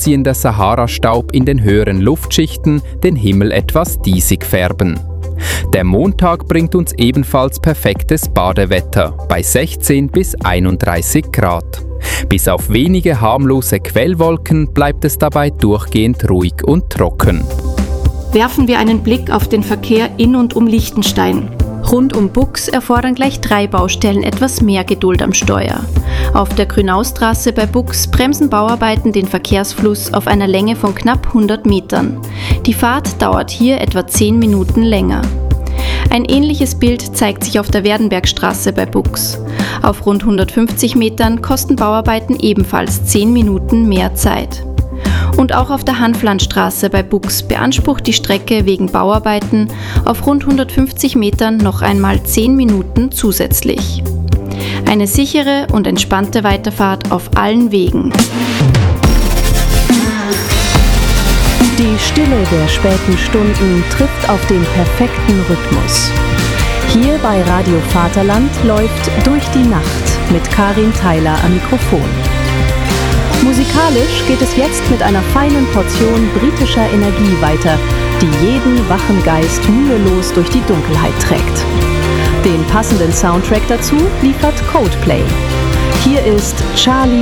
anziehender Sahara-Staub in den höheren Luftschichten den Himmel etwas diesig färben. Der Montag bringt uns ebenfalls perfektes Badewetter bei 16 bis 31 Grad. Bis auf wenige harmlose Quellwolken bleibt es dabei durchgehend ruhig und trocken. Werfen wir einen Blick auf den Verkehr in und um Liechtenstein. Rund um Buchs erfordern gleich 3 Baustellen etwas mehr Geduld am Steuer. Auf der Grünaustraße bei Buchs bremsen Bauarbeiten den Verkehrsfluss auf einer Länge von knapp 100 Metern. Die Fahrt dauert hier etwa 10 Minuten länger. Ein ähnliches Bild zeigt sich auf der Werdenbergstraße bei Buchs. Auf rund 150 Metern kosten Bauarbeiten ebenfalls 10 Minuten mehr Zeit. Und auch auf der Hanflandstraße bei Buchs beansprucht die Strecke wegen Bauarbeiten auf rund 150 Metern noch einmal 10 Minuten zusätzlich. Eine sichere und entspannte Weiterfahrt auf allen Wegen. Die Stille der späten Stunden trifft auf den perfekten Rhythmus. Hier bei Radio Vaterland läuft Durch die Nacht mit Karin Theiler am Mikrofon. Musikalisch geht es jetzt mit einer feinen Portion britischer Energie weiter, die jeden wachen Geist mühelos durch die Dunkelheit trägt. Den passenden Soundtrack dazu liefert Coldplay. Hier ist Charlie